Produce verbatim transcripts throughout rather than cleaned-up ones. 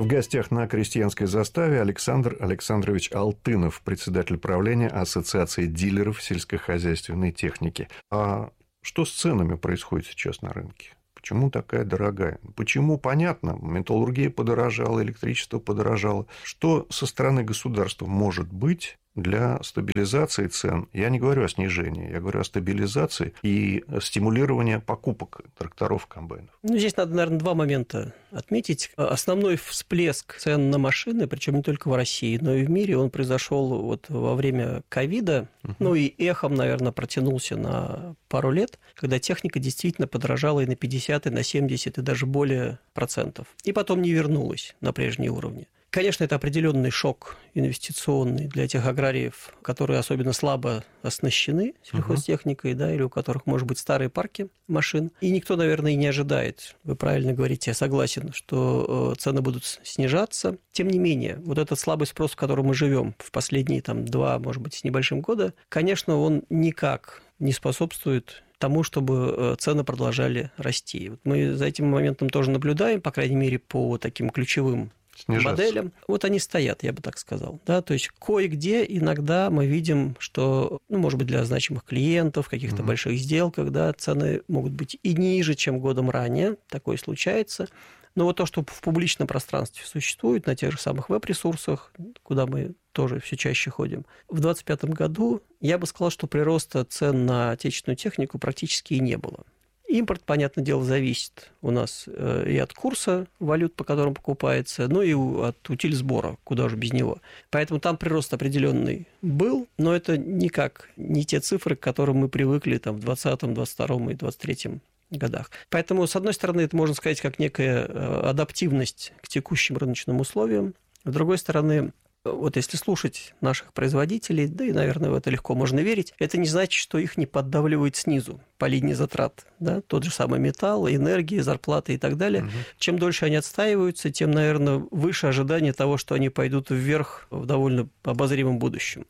В гостях на Крестьянской заставе Александр Александрович Алтынов, председатель правления Ассоциации дилеров сельскохозяйственной техники. А что с ценами происходит сейчас на рынке? Почему такая дорогая? Почему? Понятно, металлургия подорожала, электричество подорожало. Что со стороны государства может быть для стабилизации цен? Я не говорю о снижении, я говорю о стабилизации и стимулировании покупок тракторов, комбайнов. Ну, здесь надо, наверное, два момента отметить. Основной всплеск цен на машины, причем не только в России, но и в мире, он произошел вот во время ковида, угу. ну и эхом, наверное, протянулся на пару лет, когда техника действительно подорожала и на пятьдесят, и на семьдесят, и даже более процентов. И потом не вернулась на прежние уровни. Конечно, это определенный шок инвестиционный для тех аграриев, которые особенно слабо оснащены сельхозтехникой, uh-huh. да, или у которых, может быть, старые парки машин. И никто, наверное, и не ожидает, вы правильно говорите, я согласен, что цены будут снижаться. Тем не менее, вот этот слабый спрос, в котором мы живем в последние там, два, может быть, с небольшим года, конечно, он никак не способствует тому, чтобы цены продолжали расти. Вот мы за этим моментом тоже наблюдаем, по крайней мере, по таким ключевым снижаться. Моделям. Вот они стоят, я бы так сказал. Да? То есть кое-где иногда мы видим, что, ну, может быть, для значимых клиентов, в каких-то mm-hmm. больших сделках, да, цены могут быть и ниже, чем годом ранее. Такое случается. Но вот то, что в публичном пространстве существует, на тех же самых веб-ресурсах, куда мы тоже все чаще ходим, в двадцать пятом году я бы сказал, что прироста цен на отечественную технику практически и не было. Импорт, понятное дело, зависит у нас и от курса валют, по которым покупается, ну и от утильсбора, куда же без него. Поэтому там прирост определенный был, но это никак не те цифры, к которым мы привыкли там, в двадцатом, двадцать втором и двадцать третьем годах. Поэтому, с одной стороны, это можно сказать как некая адаптивность к текущим рыночным условиям. С другой стороны, вот если слушать наших производителей, да и, наверное, в это легко можно верить, это не значит, что их не поддавливает снизу по линии затрат. Да? Тот же самый металл, энергия, зарплаты и так далее. Угу. Чем дольше они отстаиваются, тем, наверное, выше ожидание того, что они пойдут вверх в довольно обозримом будущем.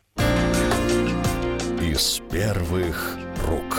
Из первых рук.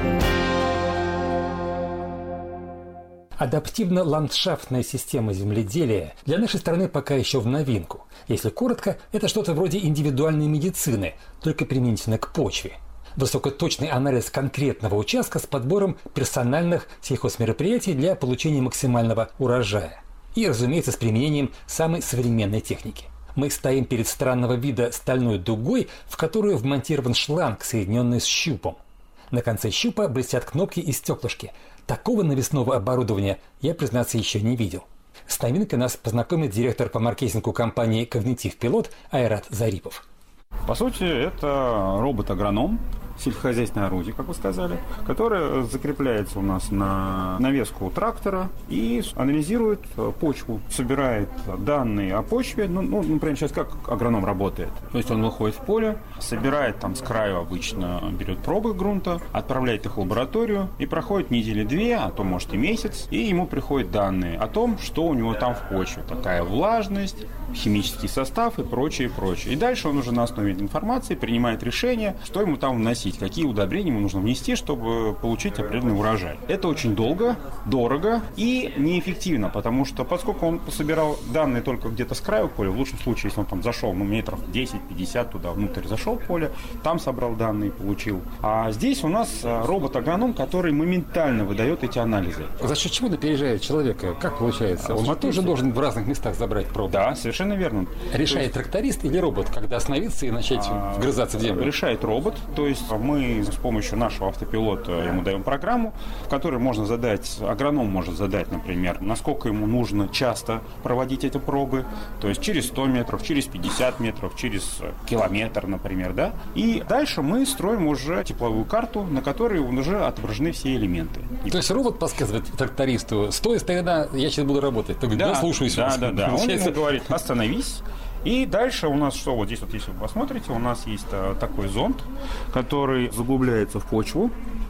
Адаптивно-ландшафтная система земледелия для нашей страны пока еще в новинку. Если коротко, это что-то вроде индивидуальной медицины, только применительно к почве. Высокоточный анализ конкретного участка с подбором персональных сельхозмероприятий для получения максимального урожая. И, разумеется, с применением самой современной техники. Мы стоим перед странного вида стальной дугой, в которую вмонтирован шланг, соединенный с щупом. На конце щупа блестят кнопки и стеклышки. Такого навесного оборудования я, признаться, еще не видел. С новинкой нас познакомит директор по маркетингу компании «Когнитив Пилот» Айрат Зарипов. По сути, это робот-агроном, сельскохозяйственное орудие, как вы сказали, которое закрепляется у нас на навеску трактора и анализирует почву, собирает данные о почве. Ну, ну, например, сейчас как агроном работает. То есть он выходит в поле, собирает там с краю обычно, берет пробы грунта, отправляет их в лабораторию и проходит недели две, а то может и месяц, и ему приходят данные о том, что у него там в почве. Такая влажность, химический состав и прочее, прочее. И дальше он уже на основе этой информации принимает решение, что ему там вносить, какие удобрения ему нужно внести, чтобы получить определенный урожай. Это очень долго, дорого и неэффективно, потому что поскольку он собирал данные только где-то с краю поля, в лучшем случае, если он там зашел, ну, метров десять-пятьдесят туда внутрь зашел в поле, там собрал данные, получил. А здесь у нас робот-агроном, который моментально выдает эти анализы. За счет чего опережает человека? Как получается? Он тоже должен в разных местах забрать пробы? Да, совершенно верно. Решает есть... тракторист или робот, когда остановиться и начать а... вгрызаться в землю? Решает робот, то есть мы с помощью нашего автопилота ему даем программу, в которой можно задать, агроном может задать, например, насколько ему нужно часто проводить эти пробы, то есть через сто метров, через пятьдесят метров, через километр, например, да. И дальше мы строим уже тепловую карту, на которой уже отображены все элементы. То есть робот подсказывает трактористу: стой, сторона, я сейчас буду работать. Так, да, да, слушаюсь. Да, да, да. Он ему говорит: остановись. И дальше у нас что? Вот здесь вот, если вы посмотрите, у нас есть а, такой зонд, который заглубляется в почву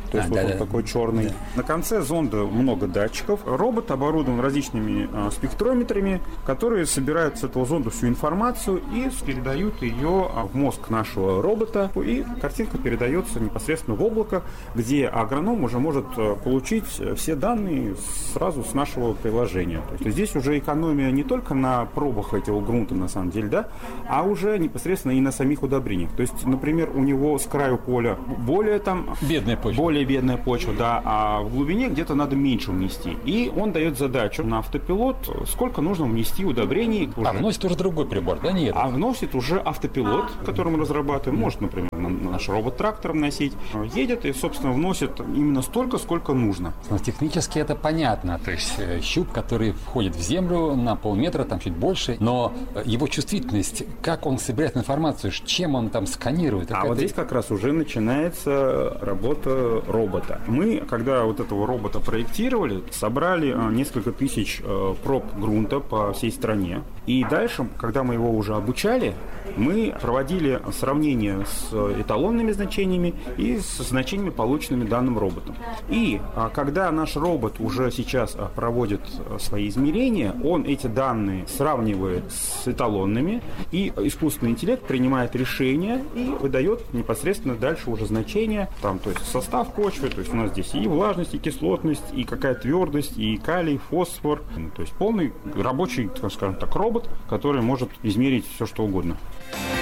то есть а, вот да, он да. такой черный. Да. На конце зонда много датчиков. Робот оборудован различными а, спектрометрами, которые собирают с этого зонда всю информацию и передают ее в мозг нашего робота. И картинка передается непосредственно в облако, где агроном уже может получить все данные сразу с нашего приложения. То есть здесь уже экономия не только на пробах этого грунта, на самом деле, да, а уже непосредственно и на самих удобрениях. То есть, например, у него с краю поля более там... Бедная почва. Более бедная почва, да, а в глубине где-то надо меньше внести. И он дает задачу на автопилот, сколько нужно внести удобрений. Уже. А вносит уже другой прибор, да, нет? А вносит уже автопилот, который мы разрабатываем. Может, например, наш робот-трактор вносить. Едет и, собственно, вносит именно столько, сколько нужно. Но технически это понятно. То есть щуп, который входит в землю на полметра, там чуть больше, но его чувствительность, как он собирает информацию, чем он там сканирует. А вот здесь как раз уже начинается работа робота. Мы, когда вот этого робота проектировали, собрали несколько тысяч проб грунта по всей стране. И дальше, когда мы его уже обучали, мы проводили сравнение с эталонными значениями и с значениями, полученными данным роботом. И когда наш робот уже сейчас проводит свои измерения, он эти данные сравнивает с эталонными, и искусственный интеллект принимает решение и выдает непосредственно дальше уже значения, там, то есть состав почвы, то есть у нас здесь и влажность, и кислотность, и какая твердость, и калий, фосфор, то есть полный рабочий, так скажем так, робот, который может измерить все, что угодно.